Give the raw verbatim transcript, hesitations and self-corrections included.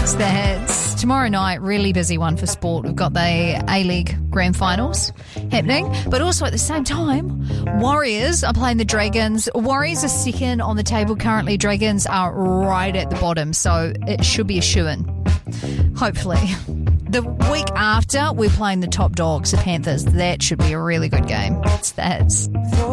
It's the Hits. Tomorrow night, really busy one for sport. We've got the A-League Grand Finals happening, but also at the same time, Warriors are playing the Dragons. Warriors are second on the table currently. Dragons are right at the bottom, so it should be a shoo-in. Hopefully. The week after, we're playing the top dogs, the Panthers. That should be a really good game. It's the Hits.